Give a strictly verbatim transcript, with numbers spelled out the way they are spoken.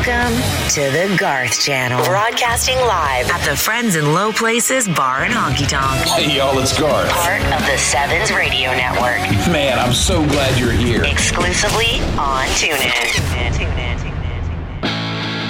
Welcome to the Garth Channel. Broadcasting live at the Friends in Low Places Bar and Honky Tonk. Hey, y'all, it's Garth. Part of the Sevens Radio Network. Man, I'm so glad you're here. Exclusively on TuneIn. TuneIn, TuneIn, TuneIn.